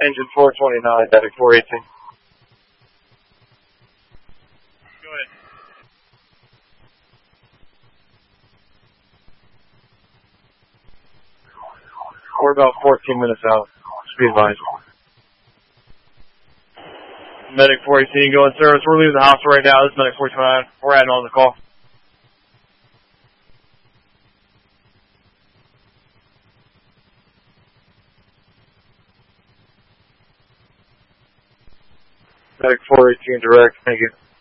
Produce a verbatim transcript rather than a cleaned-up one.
Engine four twenty-nine, Medic four eighteen. Go ahead. We're about fourteen minutes out. Speed advised. Medic four eighteen, go in service. We're leaving the hospital right now. This is Medic four twenty-nine. We're adding on the call. Medic four eighteen direct, thank you.